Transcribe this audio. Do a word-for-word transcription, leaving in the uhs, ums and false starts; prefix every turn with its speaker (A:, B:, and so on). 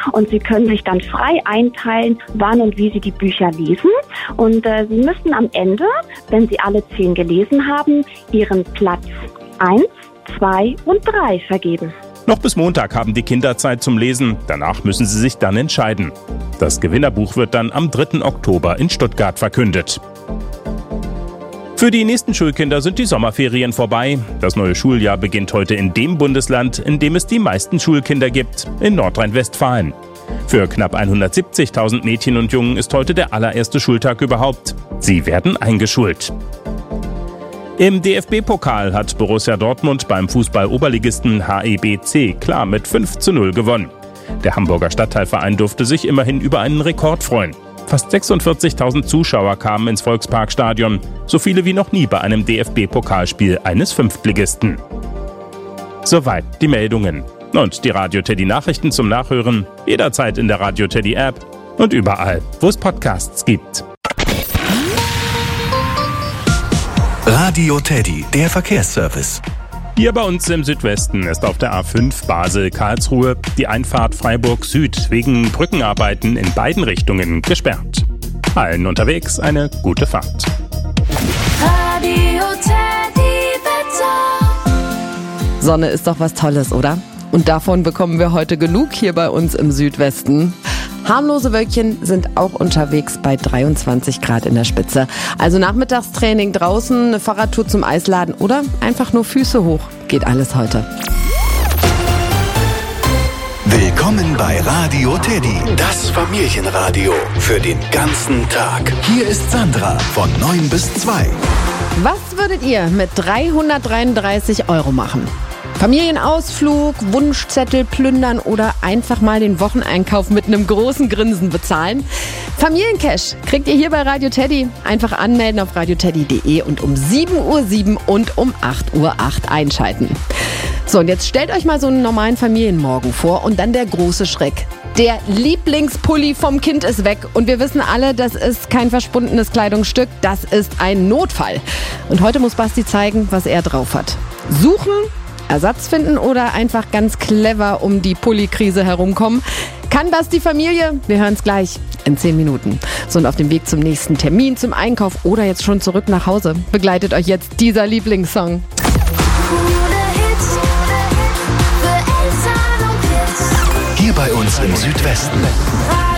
A: und Sie können sich dann frei einteilen, wann und wie Sie die Bücher lesen. Und äh, Sie müssen am Ende, wenn Sie alle zehn gelesen haben, Ihren Platz eins, zwei und drei vergeben.
B: Noch bis Montag haben die Kinder Zeit zum Lesen. Danach müssen sie sich dann entscheiden. Das Gewinnerbuch wird dann am dritten Oktober in Stuttgart verkündet. Für die nächsten Schulkinder sind die Sommerferien vorbei. Das neue Schuljahr beginnt heute in dem Bundesland, in dem es die meisten Schulkinder gibt, in Nordrhein-Westfalen. Für knapp hundertsiebzigtausend Mädchen und Jungen ist heute der allererste Schultag überhaupt. Sie werden eingeschult. Im D F B-Pokal hat Borussia Dortmund beim Fußball-Oberligisten H E B C klar mit fünf zu null gewonnen. Der Hamburger Stadtteilverein durfte sich immerhin über einen Rekord freuen. Fast sechsundvierzigtausend Zuschauer kamen ins Volksparkstadion, so viele wie noch nie bei einem D F B-Pokalspiel eines Fünftligisten. Soweit die Meldungen. Und die Radio Teddy Nachrichten zum Nachhören jederzeit in der Radio Teddy App und überall, wo es Podcasts gibt.
C: Radio Teddy, der Verkehrsservice.
B: Hier bei uns im Südwesten ist auf der A fünf Basel-Karlsruhe die Einfahrt Freiburg Süd wegen Brückenarbeiten in beiden Richtungen gesperrt. Allen unterwegs eine gute Fahrt.
D: Radio Teddy Wetter.
E: Sonne ist doch was Tolles, oder? Und davon bekommen wir heute genug hier bei uns im Südwesten. Harmlose Wölkchen sind auch unterwegs bei dreiundzwanzig Grad in der Spitze. Also Nachmittagstraining draußen, eine Fahrradtour zum Eisladen oder einfach nur Füße hoch. Geht alles heute.
C: Willkommen bei Radio Teddy, das Familienradio für den ganzen Tag. Hier ist Sandra von neun bis zwei.
E: Was würdet ihr mit dreihundertdreiunddreißig Euro machen? Familienausflug, Wunschzettel plündern oder einfach mal den Wocheneinkauf mit einem großen Grinsen bezahlen? Familiencash kriegt ihr hier bei Radio Teddy. Einfach anmelden auf radio teddy punkt de und um sieben Uhr sieben und um acht Uhr acht einschalten. So, und jetzt stellt euch mal so einen normalen Familienmorgen vor und dann der große Schreck. Der Lieblingspulli vom Kind ist weg und wir wissen alle, das ist kein verschwundenes Kleidungsstück, das ist ein Notfall. Und heute muss Basti zeigen, was er drauf hat. Suchen, Ersatz finden oder einfach ganz clever um die Pulli-Krise herumkommen? Kann das die Familie? Wir hören es gleich in zehn Minuten. So, und auf dem Weg zum nächsten Termin, zum Einkauf oder jetzt schon zurück nach Hause begleitet euch jetzt dieser Lieblingssong.
C: Hier bei uns im Südwesten.